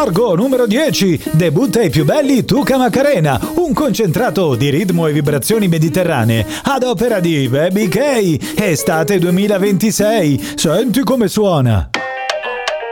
largo, numero 10. Debutta i più belli Tuca Macarena, un concentrato di ritmo e vibrazioni mediterranee ad opera di Baby K, estate 2026. Senti come suona.